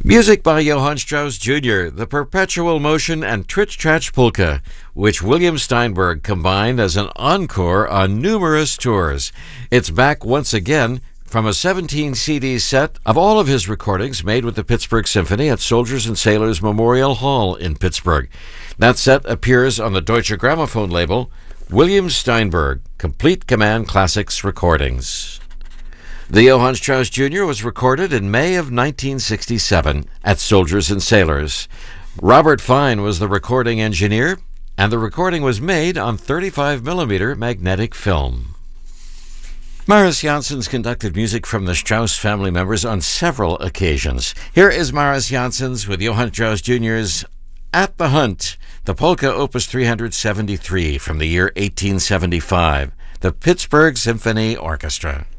Music by Johann Strauss Jr., the Perpetual Motion and Tritch Tratch Polka, which William Steinberg combined as an encore on numerous tours. It's back once again from a 17 CD set of all of his recordings made with the Pittsburgh Symphony at Soldiers and Sailors Memorial Hall in Pittsburgh. That set appears on the Deutsche Grammophon label, William Steinberg, Complete Command Classics Recordings. The Johann Strauss Jr. was recorded in May of 1967 at Soldiers and Sailors. Robert Fine was the recording engineer, and the recording was made on 35mm magnetic film. Maris Janssens conducted music from the Strauss family members on several occasions. Here is Maris Janssens with Johann Strauss Jr.'s At the Hunt, the polka opus 373 from the year 1875, the Pittsburgh Symphony Orchestra.